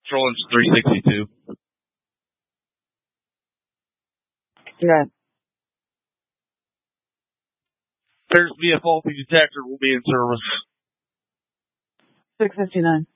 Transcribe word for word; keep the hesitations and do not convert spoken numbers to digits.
Trolling three sixty-two. Yeah. Appears to be a faulty detector. Will be in service. six fifty-nine.